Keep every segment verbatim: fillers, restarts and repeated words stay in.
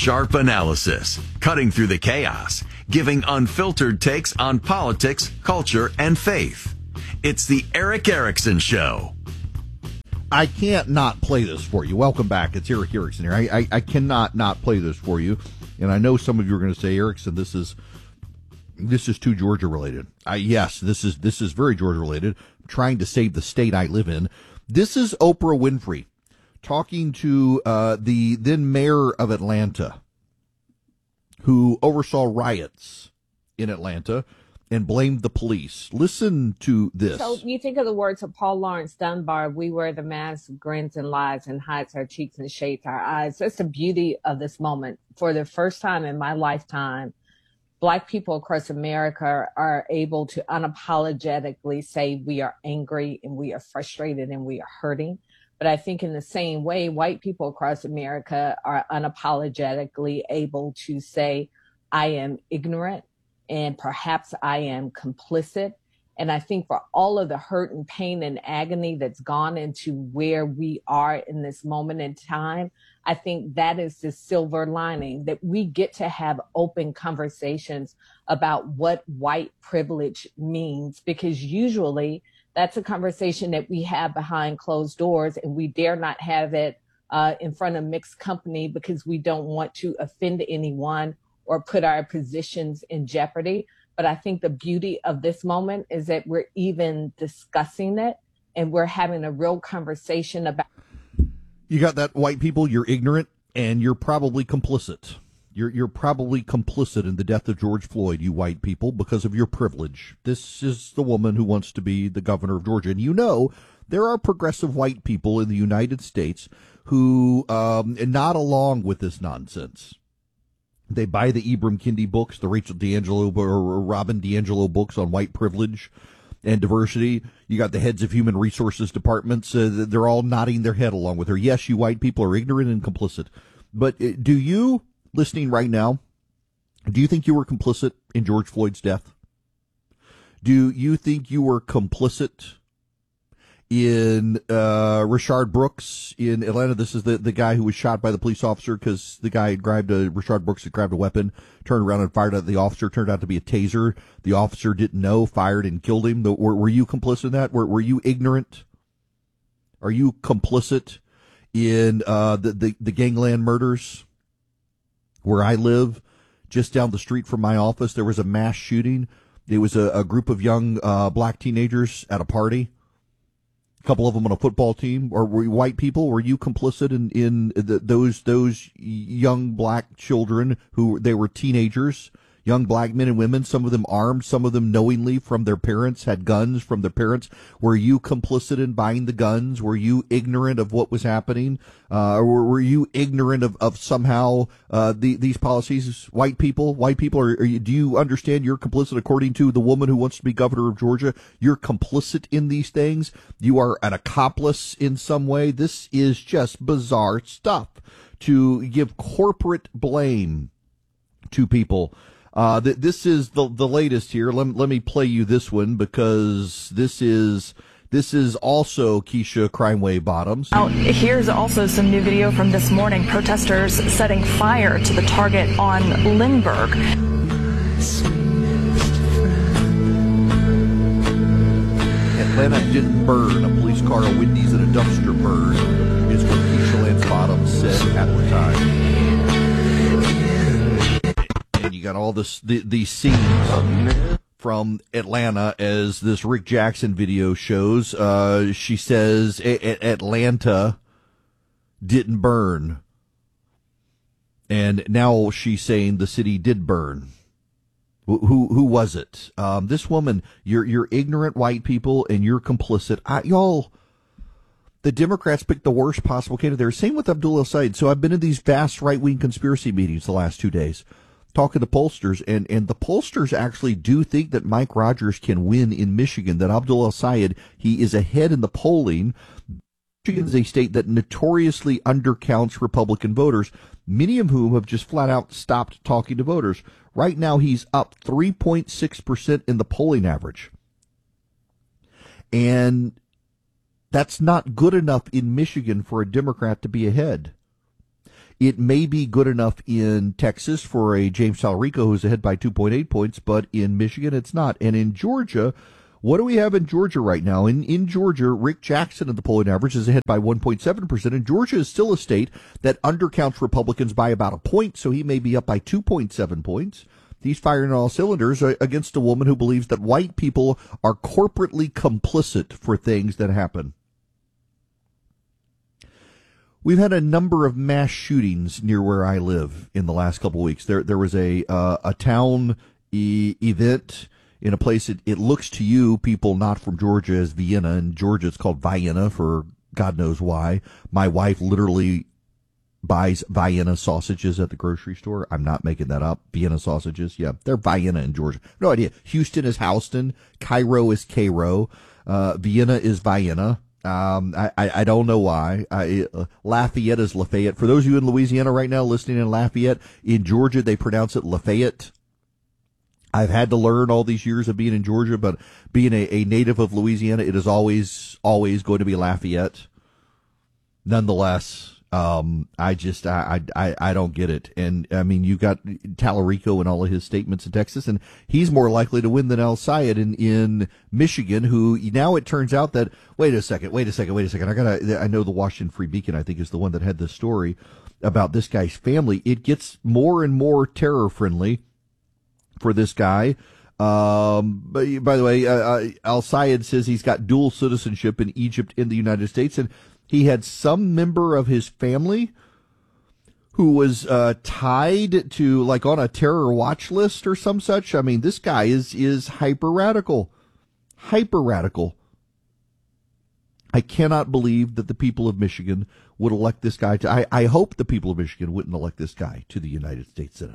Sharp analysis, cutting through the chaos, giving unfiltered takes on politics, culture, and faith. It's the Erick Erickson Show. I can't not play this for you. Welcome back. It's Erick Erickson here. I, I, I cannot not play this for you. And I know some of you are going to say, Erickson, this is this is too Georgia related. I, yes, this is this is very Georgia related. I'm trying to save the state I live in. This is Oprah Winfrey talking to uh, the then mayor of Atlanta, who oversaw riots in Atlanta and blamed the police. Listen to this. So you think of the words of Paul Laurence Dunbar, we wear the mask, grins and lies, and hides our cheeks and shades our eyes. That's the beauty of this moment. For the first time in my lifetime, Black people across America are able to unapologetically say we are angry and we are frustrated and we are hurting. But I think in the same way, white people across America are unapologetically able to say, I am ignorant and perhaps I am complicit. And I think for all of the hurt and pain and agony that's gone into where we are in this moment in time, I think that is the silver lining, that we get to have open conversations about what white privilege means, because usually that's a conversation that we have behind closed doors, and we dare not have it uh, in front of mixed company because we don't want to offend anyone or put our positions in jeopardy. But I think the beauty of this moment is that we're even discussing it and we're having a real conversation about. You got that, white people, you're ignorant and you're probably complicit. You're you're probably complicit in the death of George Floyd, you white people, because of your privilege. This is the woman who wants to be the governor of Georgia. And you know, there are progressive white people in the United States who um, are not along with this nonsense. They buy the Ibram Kendi books, the Rachel D'Angelo or Robin DiAngelo books on white privilege and diversity. You got the heads of human resources departments. Uh, they're all nodding their head along with her. Yes, you white people are ignorant and complicit. But uh, do you, listening right now, do you think you were complicit in George Floyd's death? Do you think you were complicit in uh, Rayshard Brooks in Atlanta? This is the, the guy who was shot by the police officer because the guy had grabbed a, Rayshard Brooks had grabbed a weapon, turned around and fired at the officer. Turned out to be a taser. The officer didn't know, fired and killed him. The, were, were you complicit in that? Were, were you ignorant? Are you complicit in uh, the, the, the gangland murders? Where I live, just down the street from my office, there was a mass shooting. There was a, a group of young uh, black teenagers at a party. A couple of them on a football team. Or were you white people? Were you complicit in in the, those those young black children who they were teenagers, young black men and women? Some of them armed, some of them knowingly from their parents, had guns from their parents. Were you complicit in buying the guns? Were you ignorant of what was happening? Uh, or were you ignorant of, of somehow uh, the, these policies? White people, white people, are, are you, do you understand you're complicit according to the woman who wants to be governor of Georgia? You're complicit in these things. You are an accomplice in some way. This is just bizarre stuff to give corporate blame to people. Uh, th- this is the the latest here. Let, let me play you this one because this is this is also Keisha Crime Wave Bottoms. Now, here's also some new video from this morning. Protesters setting fire to the Target on Lindbergh. Atlanta didn't burn. A police car, a Wendy's, and a dumpster burned is what Keisha Lance Bottoms said at the time. And you got all this, the, these scenes from Atlanta as this Rick Jackson video shows. Uh, she says a- a- Atlanta didn't burn. And now she's saying the city did burn. Who who, who was it? Um, this woman, you're, you're ignorant white people and you're complicit. I, y'all, the Democrats picked the worst possible candidate there. Same with Abdul El-Sayed. So I've been in these vast right-wing conspiracy meetings the last two days. Talking to pollsters, and, and the pollsters actually do think that Mike Rogers can win in Michigan, that Abdul El-Sayed, he is ahead in the polling. Michigan is a state that notoriously undercounts Republican voters, many of whom have just flat out stopped talking to voters. Right now, he's up three point six percent in the polling average. And that's not good enough in Michigan for a Democrat to be ahead. It may be good enough in Texas for a James Talarico who's ahead by two point eight points, but in Michigan it's not. And in Georgia, what do we have in Georgia right now? In in Georgia, Rick Jackson in the polling average is ahead by one point seven percent, and Georgia is still a state that undercounts Republicans by about a point, so he may be up by two point seven points. He's firing on all cylinders against a woman who believes that white people are corporately complicit for things that happen. We've had a number of mass shootings near where I live in the last couple of weeks. There there was a uh, a town e- event in a place it, it looks to you, people not from Georgia, as Vienna. In Georgia, it's called Vienna for God knows why. My wife literally buys Vienna sausages at the grocery store. I'm not making that up. Vienna sausages. Yeah, they're Vienna in Georgia. No idea. Houston is Houston. Cairo is Cairo. Uh, Vienna is Vienna. Um, I, I, I don't know why. I, uh, Lafayette is Lafayette. For those of you in Louisiana right now listening in Lafayette, in Georgia, they pronounce it Lafayette. I've had to learn all these years of being in Georgia, but being a, a native of Louisiana, it is always, always going to be Lafayette. Nonetheless, um, I just, I, I, I don't get it. And I mean, you got Talarico and all of his statements in Texas, and he's more likely to win than El-Sayed in, in Michigan, who now it turns out that, wait a second, wait a second, wait a second. I gotta, I know the Washington Free Beacon, I think, is the one that had this story about this guy's family. It gets more and more terror friendly for this guy. Um, by, by the way, uh, uh, El-Sayed says he's got dual citizenship in Egypt and the United States, and he had some member of his family who was uh, tied to, like, on a terror watch list or some such. I mean, this guy is is hyper radical, hyper radical. I cannot believe that the people of Michigan would elect this guy to. I, I hope the people of Michigan wouldn't elect this guy to the United States Senate.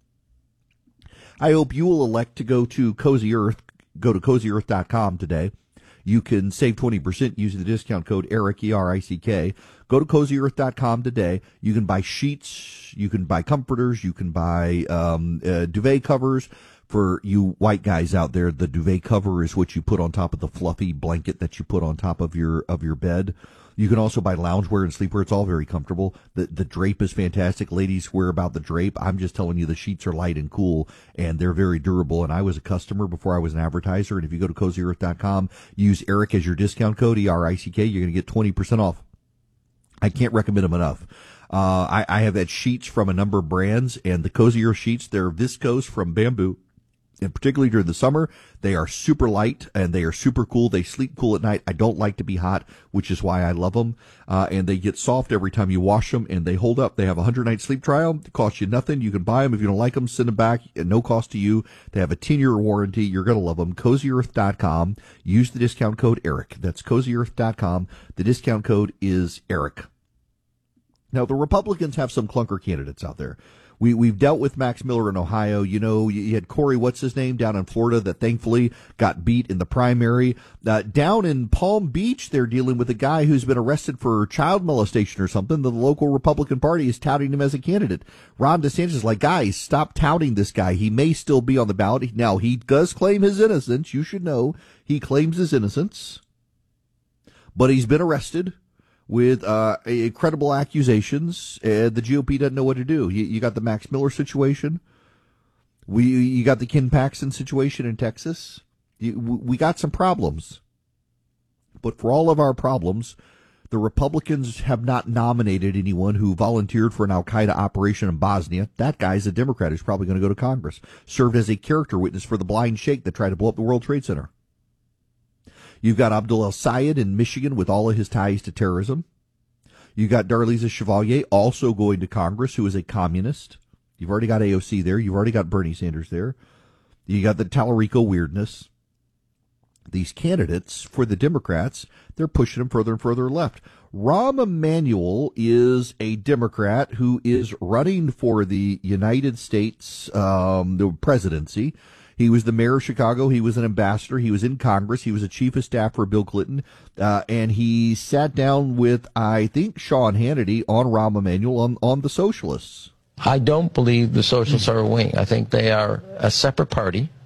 I hope you will elect to go to Cozy Earth, go to cozy earth dot com today. You can save twenty percent using the discount code ERIC, E R I C K. Go to cozy earth dot com today. You can buy sheets, you can buy comforters, you can buy um, uh, duvet covers. For you white guys out there, the duvet cover is what you put on top of the fluffy blanket that you put on top of your of your bed. You can also buy loungewear and sleepwear. It's all very comfortable. The the drape is fantastic. Ladies swear about the drape. I'm just telling you, the sheets are light and cool, and they're very durable. And I was a customer before I was an advertiser. And if you go to cozy earth dot com, use Eric as your discount code, E R I C K, you're going to get twenty percent off. I can't recommend them enough. Uh, I, I have had sheets from a number of brands, and the Cozy Earth sheets, they're viscose from bamboo. And particularly during the summer, they are super light and they are super cool. They sleep cool at night. I don't like to be hot, which is why I love them. Uh, and they get soft every time you wash them, and they hold up. They have a hundred night sleep trial. It costs you nothing. You can buy them. If you don't like them, send them back at no cost to you. They have a ten year warranty. You're going to love them. cozy earth dot com. Use the discount code ERIC. That's cozy earth dot com. The discount code is ERIC. Now, the Republicans have some clunker candidates out there. We, we've dealt with Max Miller in Ohio. You know, you had Corey, what's his name, down in Florida that thankfully got beat in the primary. Uh, down in Palm Beach, they're dealing with a guy who's been arrested for child molestation or something. The local Republican Party is touting him as a candidate. Ron DeSantis is like, guys, stop touting this guy. He may still be on the ballot. Now, he does claim his innocence. You should know he claims his innocence. But he's been arrested with uh, incredible accusations, and the G O P doesn't know what to do. You, you got the Max Miller situation. We you got the Ken Paxton situation in Texas. You, we got some problems. But for all of our problems, the Republicans have not nominated anyone who volunteered for an al-Qaeda operation in Bosnia. That guy's a Democrat who's probably going to go to Congress. Served as a character witness for the blind sheikh that tried to blow up the World Trade Center. You've got Abdul El-Sayed in Michigan with all of his ties to terrorism. You got Darlisa Chevalier also going to Congress, who is a communist. You've already got A O C there. You've already got Bernie Sanders there. You got the Talarico weirdness. These candidates for the Democrats, they're pushing them further and further left. Rahm Emanuel is a Democrat who is running for the United States um, the presidency. He was the mayor of Chicago. He was an ambassador. He was in Congress. He was a chief of staff for Bill Clinton. Uh, and he sat down with, I think, Sean Hannity on Rahm Emanuel on, on the socialists. I don't believe the socialists are a wing. I think they are a separate party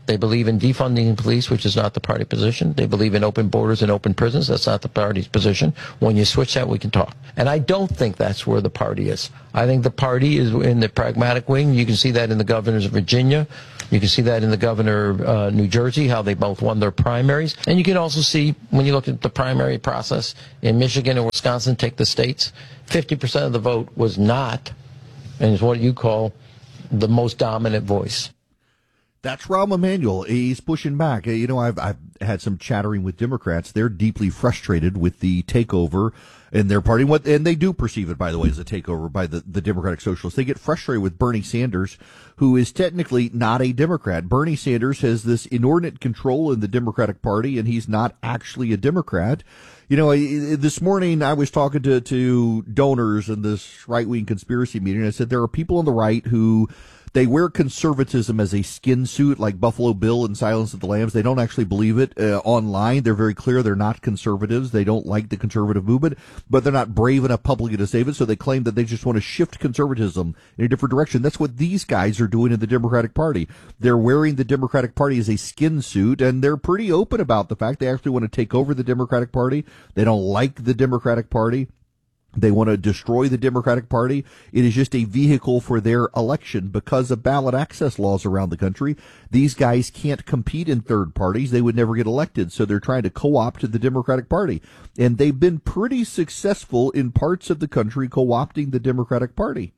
They believe in defunding the police, which is not the party position. They believe in open borders and open prisons. That's not the party's position. When you switch that, we can talk. And I don't think that's where the party is. I think the party is in the pragmatic wing. You can see that in the governors of Virginia. You can see that in the governor of uh, New Jersey, how they both won their primaries. And you can also see, when you look at the primary process in Michigan and Wisconsin, take the states, fifty percent of the vote was not, and is what you call the most dominant voice. That's Rahm Emanuel. He's pushing back. You know, I've, I've had some chattering with Democrats. They're deeply frustrated with the takeover in their party. What, and they do perceive it, by the way, as a takeover by the, the Democratic Socialists. They get frustrated with Bernie Sanders, who is technically not a Democrat. Bernie Sanders has this inordinate control in the Democratic Party, and he's not actually a Democrat. You know, this morning I was talking to, to donors in this right-wing conspiracy meeting, and I said there are people on the right who they wear conservatism as a skin suit, like Buffalo Bill and Silence of the Lambs. They don't actually believe it uh, online. They're very clear they're not conservatives. They don't like the conservative movement, but they're not brave enough publicly to save it, so they claim that they just want to shift conservatism in a different direction. That's what these guys are doing in the Democratic Party. They're wearing the Democratic Party as a skin suit, and they're pretty open about the fact they actually want to take over the Democratic Party. They don't like the Democratic Party. They want to destroy the Democratic Party. It is just a vehicle for their election because of ballot access laws around the country. These guys can't compete in third parties. They would never get elected. So they're trying to co-opt the Democratic Party. And they've been pretty successful in parts of the country co-opting the Democratic Party.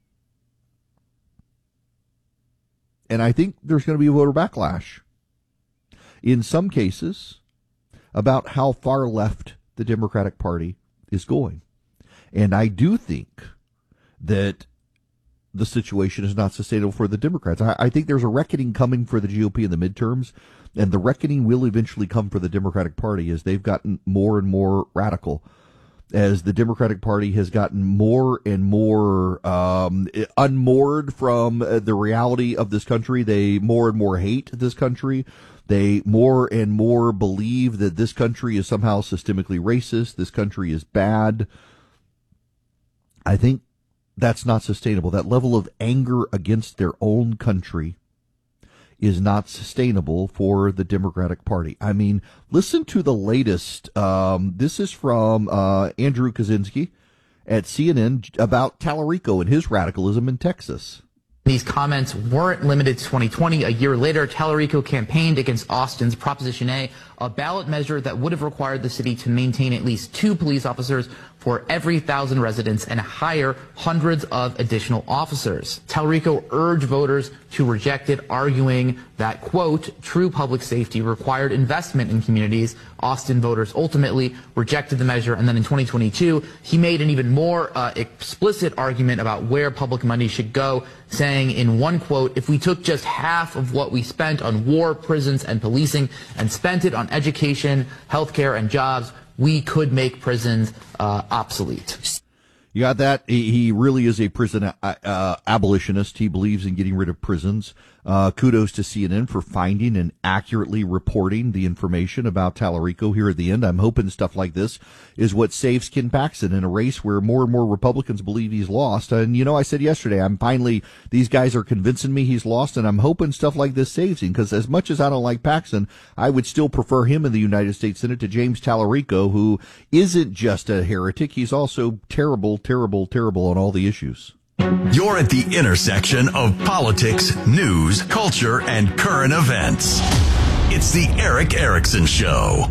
And I think there's going to be a voter backlash in some cases about how far left the Democratic Party is going. And I do think that the situation is not sustainable for the Democrats. I, I think there's a reckoning coming for the G O P in the midterms, and the reckoning will eventually come for the Democratic Party as they've gotten more and more radical, as the Democratic Party has gotten more and more um, unmoored from the reality of this country. They more and more hate this country. They more and more believe that this country is somehow systemically racist. This country is bad. I think that's not sustainable. That level of anger against their own country is not sustainable for the Democratic Party. I mean, listen to the latest. Um, this is from uh, Andrew Kaczynski at C N N about Tallarico and his radicalism in Texas. These comments weren't limited to twenty twenty. A year later, Tallarico campaigned against Austin's Proposition A, a ballot measure that would have required the city to maintain at least two police officers for every thousand residents and hire hundreds of additional officers. Tallarico urged voters to reject it, arguing that, quote, true public safety required investment in communities. Austin voters ultimately rejected the measure, and then in twenty twenty-two, he made an even more uh, explicit argument about where public money should go, saying in one quote, if we took just half of what we spent on war, prisons, and policing and spent it on education, healthcare, and jobs, we could make prisons uh, obsolete. You got that? He, he really is a prison uh, uh, abolitionist. He believes in getting rid of prisons. Uh, kudos to C N N for finding and accurately reporting the information about Tallarico here at the end. I'm hoping stuff like this is what saves Ken Paxton in a race where more and more Republicans believe he's lost. And, you know, I said yesterday, I'm finally, these guys are convincing me he's lost, and I'm hoping stuff like this saves him, because as much as I don't like Paxton, I would still prefer him in the United States Senate to James Tallarico, who isn't just a heretic. He's also terrible, terrible, terrible on all the issues. You're at the intersection of politics, news, culture, and current events. It's the Erick Erickson Show.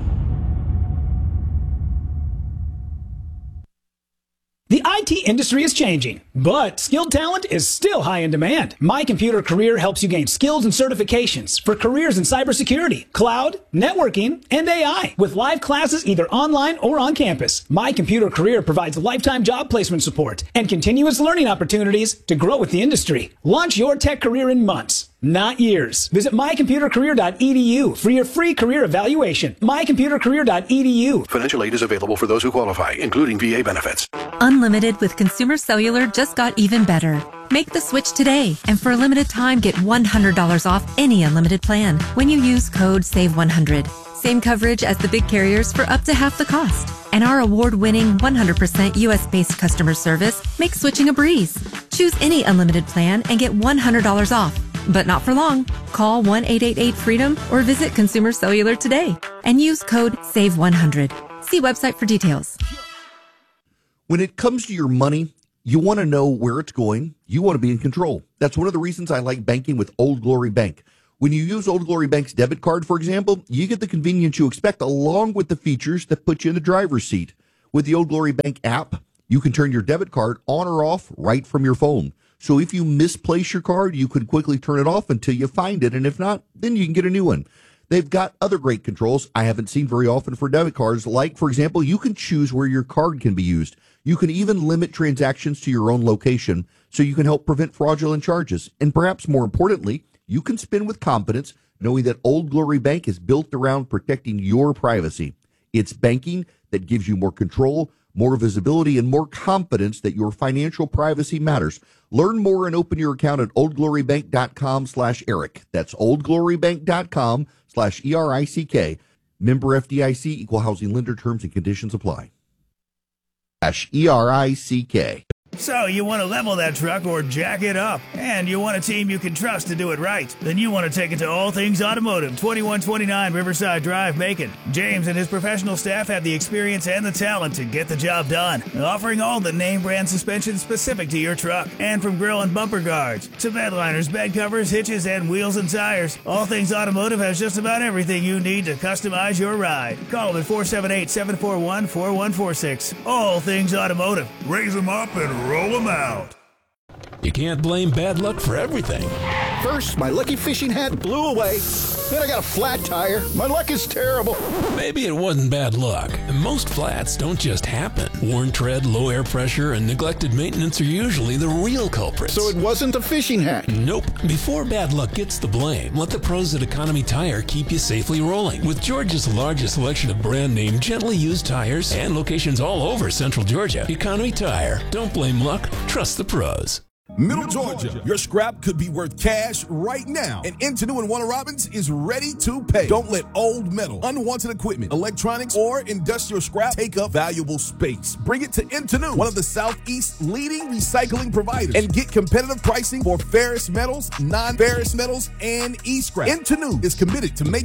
The I T industry is changing, but skilled talent is still high in demand. My Computer Career helps you gain skills and certifications for careers in cybersecurity, cloud, networking, and A I, with live classes either online or on campus. My Computer Career provides lifetime job placement support and continuous learning opportunities to grow with the industry. Launch your tech career in months, not years. Visit my computer career dot e d u for your free career evaluation. my computer career dot e d u. Financial aid is available for those who qualify, including V A benefits. Unlimited with Consumer Cellular just got even better. Make the switch today, and for a limited time, get one hundred dollars off any unlimited plan when you use code save one hundred. Same coverage as the big carriers for up to half the cost. And our award-winning one hundred percent U S-based customer service makes switching a breeze. Choose any unlimited plan and get one hundred dollars off. but not for long. Call one eight eight eight freedom or visit Consumer Cellular today and use code save one hundred. See website for details. When it comes to your money, you want to know where it's going. You want to be in control. That's one of the reasons I like banking with Old Glory Bank. When you use Old Glory Bank's debit card, for example, you get the convenience you expect along with the features that put you in the driver's seat. With the Old Glory Bank app, you can turn your debit card on or off right from your phone. So if you misplace your card, you can quickly turn it off until you find it. And if not, then you can get a new one. They've got other great controls I haven't seen very often for debit cards. Like, for example, you can choose where your card can be used. You can even limit transactions to your own location so you can help prevent fraudulent charges. And perhaps more importantly, you can spend with confidence knowing that Old Glory Bank is built around protecting your privacy. It's banking that gives you more control, more visibility, and more confidence that your financial privacy matters. Learn more and open your account at oldglorybank.com slash Eric. That's oldglorybank.com slash E R I C K. Member F D I C, equal housing lender, terms and conditions apply. Slash E R I C K. So you want to level that truck or jack it up, and you want a team you can trust to do it right. Then you want to take it to All Things Automotive, twenty-one twenty-nine Riverside Drive, Macon. James and his professional staff have the experience and the talent to get the job done, offering all the name brand suspension specific to your truck. And from grill and bumper guards to bed liners, bed covers, hitches, and wheels and tires, All Things Automotive has just about everything you need to customize your ride. Call them at four seven eight, seven four one, four one four six. All Things Automotive. Raise them up and roll them out. You can't blame bad luck for everything. First, my lucky fishing hat blew away. Then I got a flat tire. My luck is terrible. Maybe it wasn't bad luck. Most flats don't just happen. Worn tread, low air pressure, and neglected maintenance are usually the real culprits. So it wasn't a fishing hat? Nope. Before bad luck gets the blame, let the pros at Economy Tire keep you safely rolling. With Georgia's largest selection of brand name, gently used tires and locations all over Central Georgia, Economy Tire. Don't blame luck. Trust the pros. Middle Georgia, your scrap could be worth cash right now, and Intenu and Warner Robins is ready to pay. Don't let old metal, unwanted equipment, electronics, or industrial scrap take up valuable space. Bring it to Intenu, one of the Southeast's leading recycling providers, and get competitive pricing for ferrous metals, non-ferrous metals, and e-scrap. Intenu is committed to making